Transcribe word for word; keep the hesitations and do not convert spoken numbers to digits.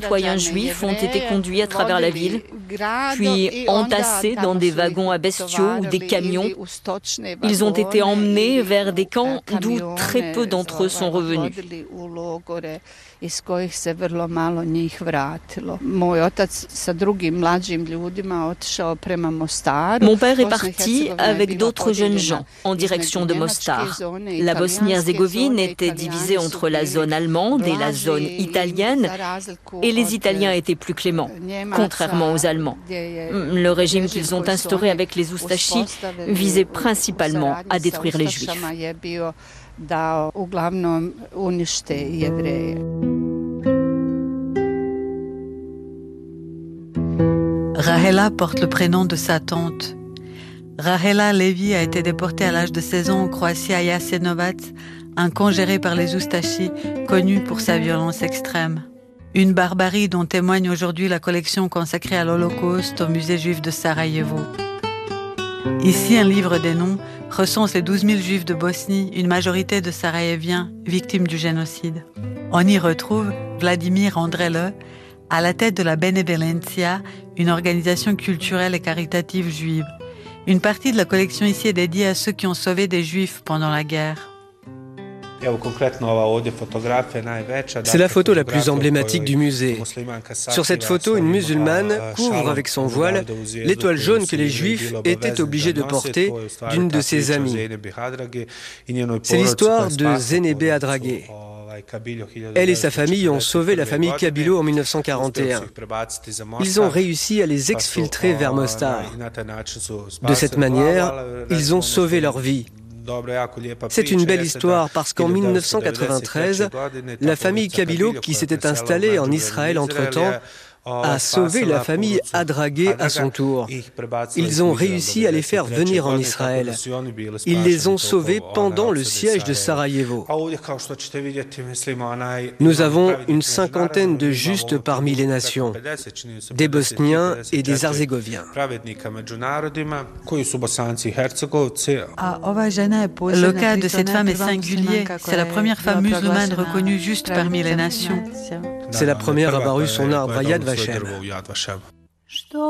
citoyens juifs ont été conduits à travers la ville, puis entassés dans des wagons à bestiaux ou des camions. Ils ont été emmenés vers des camps d'où très peu d'entre eux sont revenus. Mon père est parti avec d'autres jeunes gens en direction de Mostar. La Bosnie-Herzégovine était divisée entre la zone allemande et la zone italienne, et les Italiens étaient plus cléments, contrairement aux Allemands. Le régime qu'ils ont instauré avec les Oustachis visait principalement à détruire les Juifs. Rahela porte le prénom de sa tante. Rahela Levi a été déportée à l'âge de seize ans en Croatie à Jasenovac, un camp géré par les Oustachis, connu pour sa violence extrême. Une barbarie dont témoigne aujourd'hui la collection consacrée à l'Holocauste au musée juif de Sarajevo. Ici, un livre des noms recense les douze mille juifs de Bosnie, une majorité de Sarajeviens victimes du génocide. On y retrouve Vladimir Andrele, à la tête de la Benevolencia, une organisation culturelle et caritative juive. Une partie de la collection ici est dédiée à ceux qui ont sauvé des juifs pendant la guerre. C'est la photo la plus emblématique du musée. Sur cette photo, une musulmane couvre avec son voile l'étoile jaune que les juifs étaient obligés de porter d'une de ses amies. C'est l'histoire de Zenebe Adrague. Elle et sa famille ont sauvé la famille Kabilo en mille neuf cent quarante et un. Ils ont réussi à les exfiltrer vers Mostar. De cette manière, ils ont sauvé leur vie. C'est une belle histoire parce qu'en mille neuf cent quatre-vingt-treize, la famille Kabilo, qui s'était installée en Israël entre-temps, a sauvé la famille Adrague à son tour. Ils ont réussi à les faire venir en Israël. Ils les ont sauvés pendant le siège de Sarajevo. Nous avons une cinquantaine de justes parmi les nations, des Bosniens et des Herzégoviens. Le cas de cette femme est singulier. C'est la première femme musulmane reconnue juste parmi les nations. C'est la première à avoir eu son arbre à Yad Vashem.